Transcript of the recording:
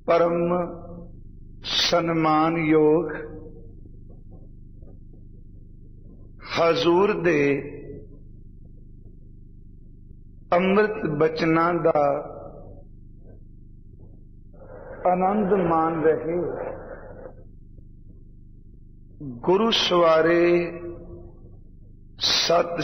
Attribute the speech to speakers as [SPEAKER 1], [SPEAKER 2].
[SPEAKER 1] परम सन्मान योग हजूर दे अमृत बचना दा आनंद मान रहे। गुरु सवारे सत